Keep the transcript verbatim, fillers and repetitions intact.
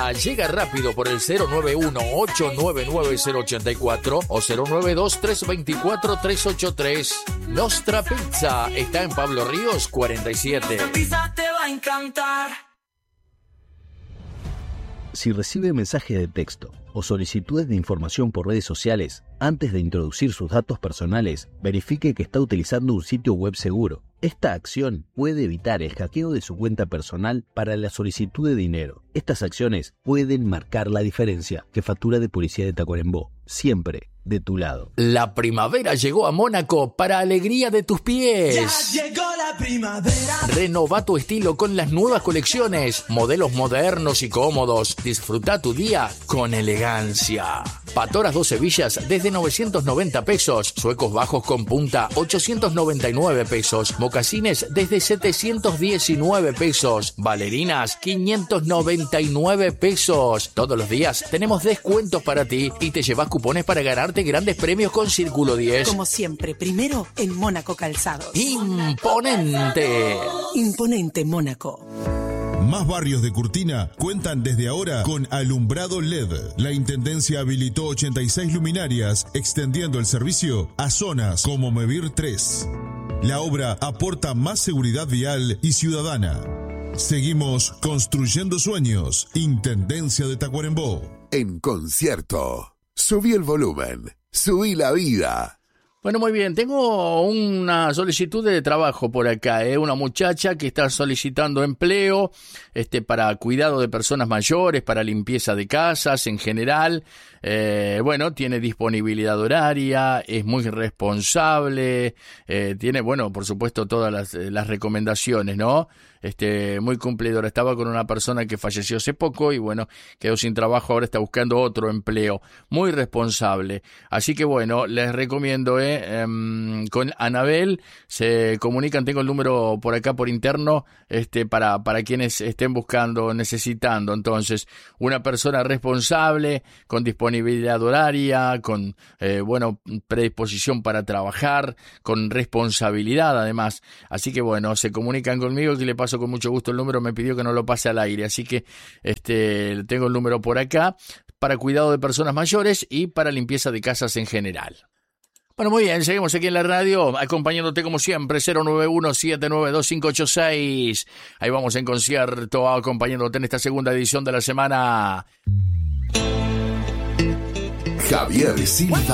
Pizza llega rápido por el cero nueve uno, ocho nueve nueve, cero ocho cuatro o cero nueve dos, tres dos cuatro, tres ocho tres. Nostra Pizza está en Pablo Ríos cuarenta y siete. Esta pizza te va a encantar. Si recibe mensajes de texto o solicitudes de información por redes sociales, antes de introducir sus datos personales, verifique que está utilizando un sitio web seguro. Esta acción puede evitar el hackeo de su cuenta personal para la solicitud de dinero. Estas acciones pueden marcar la diferencia. Jefatura de Policía de Tacuarembó, siempre de tu lado. La primavera llegó a Mónaco para alegría de tus pies. Ya llegó la primavera. Renova tu estilo con las nuevas colecciones, modelos modernos y cómodos. Disfruta tu día con elegancia. Patoras doce villas desde novecientos noventa pesos, suecos bajos con punta ochocientos noventa y nueve pesos, mocasines desde setecientos diecinueve pesos, bailarinas quinientos noventa y nueve pesos. Todos los días tenemos descuentos para ti y te llevas cupones para ganarte grandes premios con Círculo diez. Como siempre, primero en Mónaco Calzados. ¡Imponente! Imponente Mónaco. Más barrios de Curtina cuentan desde ahora con alumbrado L E D. La Intendencia habilitó ochenta y seis luminarias, extendiendo el servicio a zonas como Mevir tres. La obra aporta más seguridad vial y ciudadana. Seguimos construyendo sueños. Intendencia de Tacuarembó. En concierto. Subí el volumen. Subí la vida. Bueno, muy bien, tengo una solicitud de trabajo por acá, ¿eh? Una muchacha que está solicitando empleo este, para cuidado de personas mayores, para limpieza de casas en general. Eh, bueno, tiene disponibilidad horaria, es muy responsable, eh, tiene, bueno, por supuesto, todas las, las recomendaciones, ¿no? Este, muy cumplidora. Estaba con una persona que falleció hace poco y bueno, quedó sin trabajo, ahora está buscando otro empleo. Muy responsable. Así que bueno, les recomiendo, eh, um, con Anabel, se comunican, tengo el número por acá por interno, este, para, para quienes estén buscando, necesitando. Entonces, una persona responsable, con disponibilidad horaria, con, eh, bueno, predisposición para trabajar, con responsabilidad además. Así que bueno, se comunican conmigo, que le paso con mucho gusto el número, me pidió que no lo pase al aire, así que este tengo el número por acá para cuidado de personas mayores y para limpieza de casas en general. Bueno, muy bien, seguimos aquí en la radio, acompañándote como siempre, cero nueve uno, siete nueve dos, cinco ocho seis. Ahí vamos en concierto, acompañándote en esta segunda edición de la semana. Javier Silva.